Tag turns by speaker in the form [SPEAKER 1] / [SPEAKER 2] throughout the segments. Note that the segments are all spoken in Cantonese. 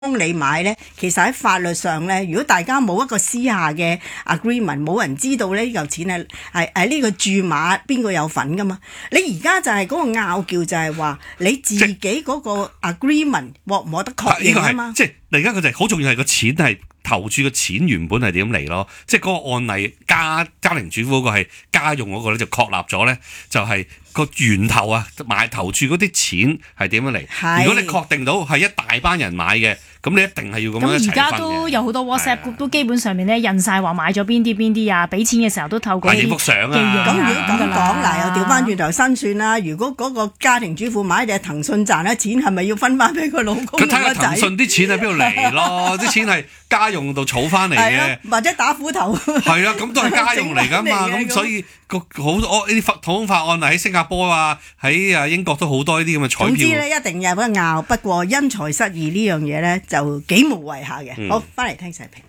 [SPEAKER 1] 你買呢，其實喺法律上呢，如果大家冇一個私下嘅 agreement， 冇人知道呢嚿錢係呢個注碼邊個有份噶嘛？你而家就係嗰個拗撬，就係話你自己嗰個 agreement 獲唔獲得確認啊嘛？
[SPEAKER 2] 即係而家佢就好重要係個錢係投注嘅錢原本係點嚟咯？即係嗰個案例家庭主婦嗰個係家用嗰個咧就確立咗咧，就係個源頭啊買投注嗰啲錢係點樣嚟？如果你確定到係一大班人買嘅。咁你一定係要咁樣一齊分嘅。咁而家
[SPEAKER 3] 都有好多 WhatsApp group 都基本上面咧印晒話買咗邊啲啊，俾錢嘅時候都透過
[SPEAKER 2] 影幅相啊。
[SPEAKER 1] 咁如果咁講嗱，又調翻轉頭新算啦。如果嗰個家庭主婦買隻騰訊賺咗錢，係咪要分翻俾佢老公個仔？佢睇下
[SPEAKER 2] 騰訊啲錢喺邊度嚟咯？啲錢係家用度儲翻嚟嘅，
[SPEAKER 1] 或者打斧頭。
[SPEAKER 2] 係啊，咁都係家用嚟㗎嘛。咁所以好多呢啲普通法案例喺新加坡啊，喺英國都好多呢啲咁嘅彩票。總之咧，一定有得拗。不過因財失義呢樣嘢咧，就幾無謂下嘅。好，翻嚟聽社評。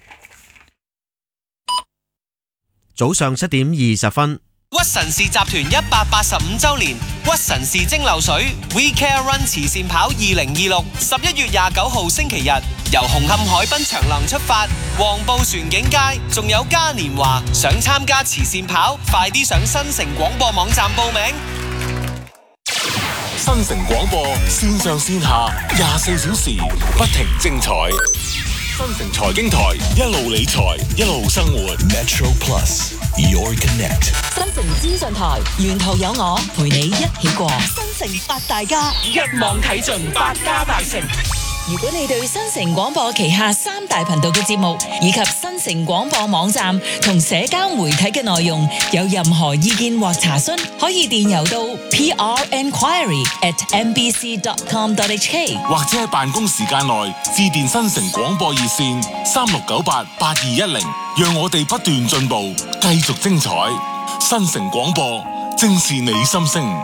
[SPEAKER 4] 早上7:20。
[SPEAKER 5] 屈臣氏集團185周年屈臣氏蒸餾水 We Care Run 慈善跑2026 11月29號星期日，由紅磡海濱長廊出發，黃埔船景街，仲有嘉年華。想參加慈善跑，快啲上新城廣播網站報名。
[SPEAKER 6] 新城廣播線上線下24小時不停精彩。新城財經台一路理財一路生活。Metro Plus Your Connect。
[SPEAKER 7] 新城資訊台沿途有我陪你一起過。新城八大家
[SPEAKER 5] 一網睇盡百家大成。
[SPEAKER 7] 如果你對新城廣播旗下3大頻道嘅節目以及新城廣播網站同社交媒體嘅內容有任何意見或查詢，可以電郵到 prenquiry@mbc.com.hk，
[SPEAKER 6] 或者喺辦公時間內致電新城廣播熱線36988210，讓我哋不斷進步，繼續精彩。新城廣播正是你心聲。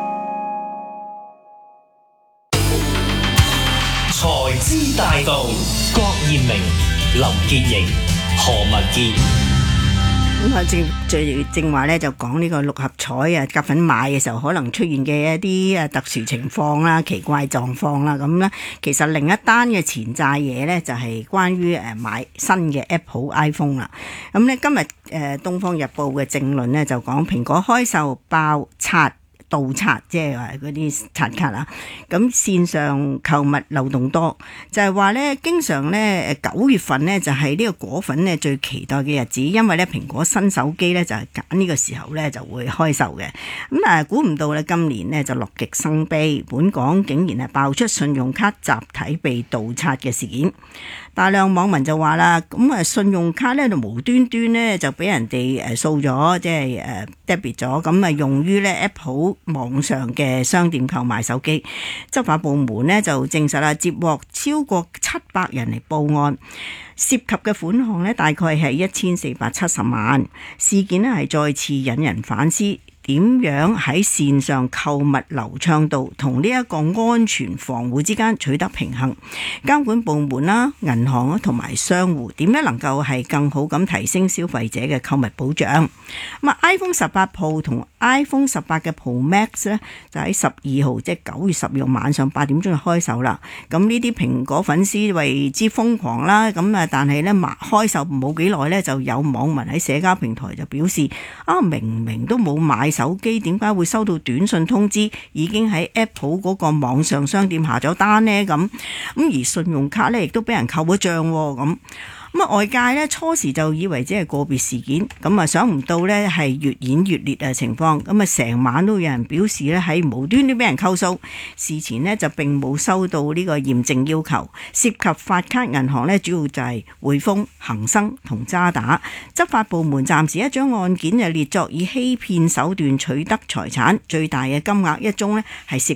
[SPEAKER 8] 財資大道，郭艷明、林潔瑩、何文傑。
[SPEAKER 1] 咁啊，正話咧就講呢個六合彩啊，夾份買嘅時候可能出現嘅一啲特殊情況啦、奇怪狀況啦，咁咧其實另一單嘅前債嘢咧就係關於買新嘅 Apple iPhone 啦。咁咧今日東方日報嘅政論咧就講蘋果開售爆盜刷，即係話嗰啲刷卡啦。咁線上購物漏洞多，就係話咧，經常咧9月份咧就係呢個果粉咧最期待嘅日子，因為咧蘋果新手機咧就係揀呢個時候咧就會開售嘅。咁估唔到咧今年咧就樂極生悲，本港竟然係爆出信用卡集體被盜刷嘅事件。大量網民就話啦，咁信用卡咧就無端端咧就俾人哋掃咗，即係debit 咗，咁用於咧 Apple 網上嘅商店購買手機。執法部門咧就證實啦，接獲超過700人嚟報案，涉及嘅款項咧大概係1470萬。事件咧係再次引人反思。點樣喺線上購物流暢度同呢一個安全防護之間取得平衡？監管部門啦、銀行啦同埋商戶點樣能夠係更好咁提升消費者嘅購物保障？咁iPhone 18 Pro 同 iPhone 18嘅 Pro Max 咧，就喺12號，即係9月10號晚上8點鐘就開售啦。咁呢啲蘋果粉絲為之瘋狂啦，咁但係咧開售冇幾耐咧，就有網民喺社交平台就表示明明都冇買手機，點解會收到短信通知已經喺 Apple 嗰個網上商店下咗單呢？咁而信用卡咧亦都俾人扣咗賬喎。咁外界咧初時就以為只係個別事件，咁想唔到咧係越演越烈嘅情況，咁成晚都有人表示咧喺無端端俾人扣數，事前呢就並冇收到呢個驗證要求，涉及發卡銀行咧主要就係匯豐、恒生同渣打。執法部門暫時一將案件就列作以欺騙手段取得財產，最大嘅金額一宗咧係涉及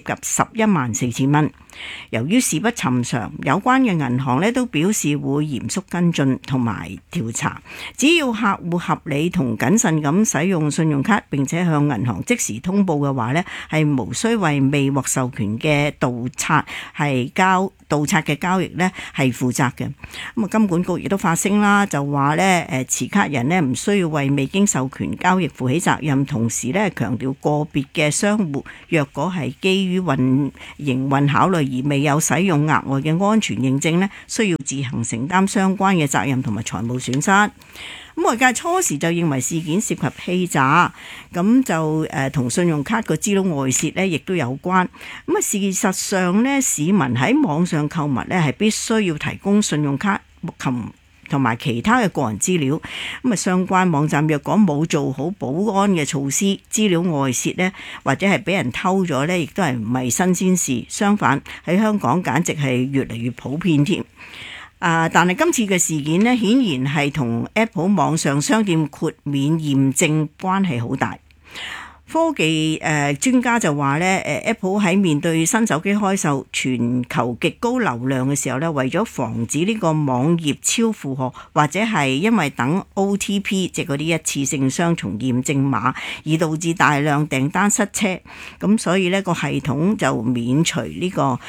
[SPEAKER 1] 114000蚊。由於事不尋常，有關嘅銀行咧都表示會嚴肅跟進同埋調查。只要客戶合理同謹慎咁使用信用卡，並且向銀行即時通報嘅話咧，係無需為未獲授權嘅盜刷係交盜賊嘅交易呢係負責嘅。咁啊，金管局亦都發聲啦，就話呢持卡人呢唔需要為未經授權交易負起責任，同時呢強調個別嘅商戶若果係基於營運考慮而未有使用額外嘅安全認證呢，需要自行承擔相關嘅責任同埋財務損失。咁外界初時就認為事件涉及欺詐，咁就同信用卡個資料外泄呢亦都有關。咁啊，事實上呢，市民喺網上購物呢係必須要提供信用卡同埋其他嘅個人資料。咁啊，相關網站若果冇做好保安嘅措施，資料外泄呢，或者係俾人偷咗呢，亦都係唔係新鮮事。相反，喺香港簡直係越嚟越普遍添。但係今次嘅事件呢，顯然係同 Apple 網上商店豁免驗證關係好大。科技專家就話呢，Apple 喺面對新手機開售全球極高流量嘅時候呢，為咗防止呢個網頁超負荷，或者係因為等 OTP 即係嗰啲一次性雙重驗證碼而導致大量訂單失車，咁所以呢個系統就免除呢個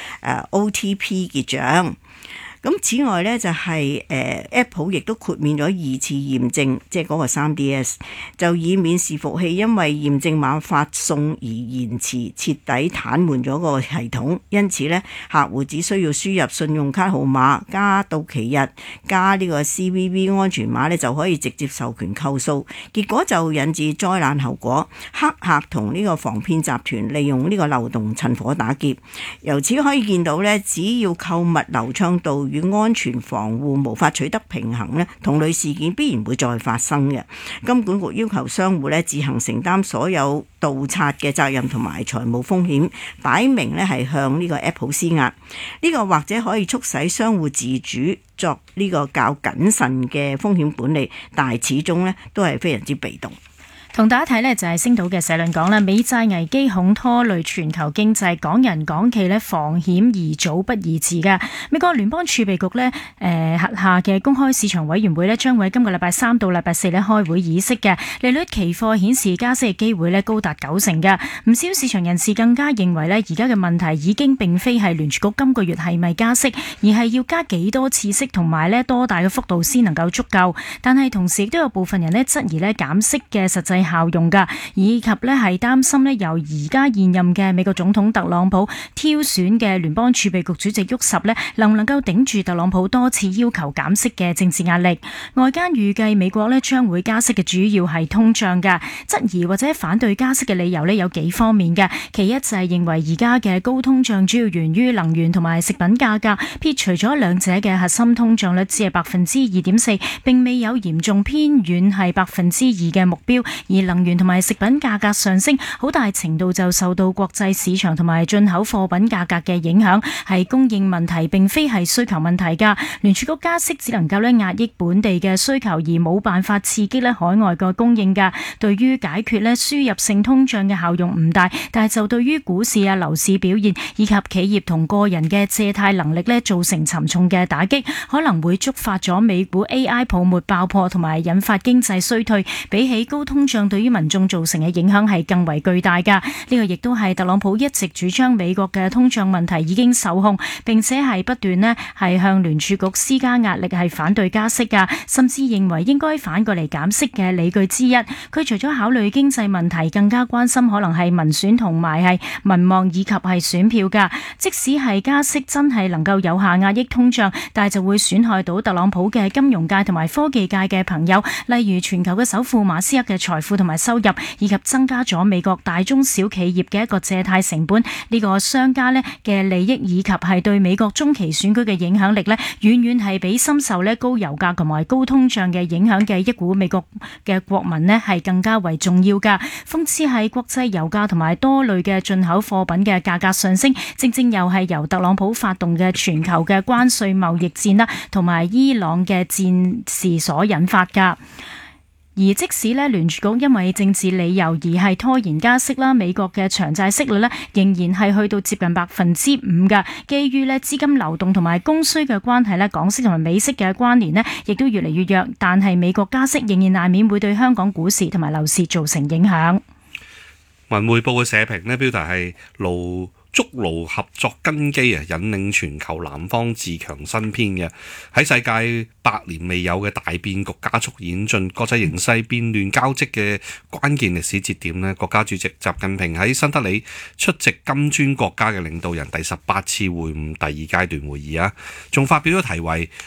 [SPEAKER 1] OTP 結帳。咁此外呢，就係Apple 亦都豁免咗2次驗證，即係嗰個 3DS， 就以免伺服器因為驗證碼發送而延遲，徹底癱瘓咗個系統。因此呢，客戶只需要輸入信用卡號碼加到期日加呢個 CVV 安全碼呢，就可以直接授權扣數。結果就引致災難後果，黑客同呢個防騙集團利用呢個漏洞趁火打劫。由此可以見到呢，只要購物流暢度與安全防護無法取得平衡呢，同類事件必然會再發生嘅。金管局要求商戶呢自行承擔所有盜賊嘅責任同埋財務風險，擺明呢係向呢個 Apple 施壓。呢個或者可以促使商戶自主作呢個較謹慎嘅風險管理，但係始終呢都係非常之被動。
[SPEAKER 3] 同大家睇呢，就係星島嘅社論講啦，美債危機恐拖累全球經濟，港人港企呢防險宜早不宜遲㗎。美國聯邦儲備局呢轄下嘅公開市場委員會呢將會喺今個禮拜3到禮拜4呢開會議息嘅，利率期貨顯示加息嘅機會呢高達90%㗎。唔少市場人士更加認為呢，而家嘅問題已經並非係聯儲局今個月係咪加息，而係要加幾多次息同埋呢多大嘅幅度先能夠足夠。但係同時亦都有部分人呢質疑呢減息嘅實際效用㗎，以及呢係擔心呢由而家現任嘅美國總統特朗普挑選嘅聯邦儲備局主席沃什呢能唔能夠頂住特朗普多次要求減息嘅政治壓力。外間預計美國呢將會加息嘅主要係通脹㗎，質疑或者反對加息嘅理由呢有幾方面嘅。其一就係認為而家嘅高通脹主要源於能源同埋食品價格，撇除咗兩者嘅核心通脹率只係2.4%，並未有嚴重偏遠係2%嘅目標，而能源同埋食品價格上升，好大程度就受到國際市場同埋進口貨品價格嘅影響，係供應問題，並非係需求問題㗎。聯儲局加息只能夠壓抑本地嘅需求，而冇辦法刺激海外嘅供應㗎。對於解決輸入性通脹嘅效用唔大，但係就對於股市樓市表現以及企業同個人嘅借貸能力造成沉重嘅打擊，可能會觸發咗美股 AI 泡沫爆破同埋引發經濟衰退，比起高通脹對於民眾造成嘅影響係更為巨大㗎。呢個亦都係特朗普一直主張美國嘅通脹問題已經受控，並且係不斷係向聯儲局施加壓力，係反對加息㗎，甚至認為應該反過嚟減息嘅理據之一。佢除咗考慮經濟問題，更加關心可能係民選同埋係民望以及係選票㗎。即使係加息真係能夠有效壓抑通脹，但係就會損害到特朗普嘅金融界同埋科技界嘅朋友，例如全球嘅首富馬斯克嘅財富同埋收入，以及增加咗美國大中小企業嘅一個借貸成本，呢個商家嘅利益以及係對美國中期選舉嘅影響力遠遠係比深受高油價同埋高通脹嘅影響嘅一股美國嘅國民係更加為重要㗎。諷刺係國際油價同埋多類嘅進口貨品嘅價格上升，正正又係由特朗普發動嘅全球嘅關稅貿易戰啦，同埋伊朗嘅戰事所引發㗎。而即使聯儲局因為政治理由而係拖延加息啦，美國嘅長債息率仍然係去到接近5%㗎。基於資金流動同埋供需嘅關係，港息同埋美息嘅關聯亦都越嚟越弱。但係美國加息仍然難免會對香港股市同埋樓市造成影響。
[SPEAKER 2] 文匯報嘅社評標題係勞築牢合作根基啊，引領全球南方自強新篇嘅。喺世界百年未有嘅大變局加速演進、國際形勢變亂交織嘅關鍵歷史節點呢，國家主席習近平喺新德里出席金磚國家嘅領導人第18次會晤第2階段會議啊，仲發表咗題為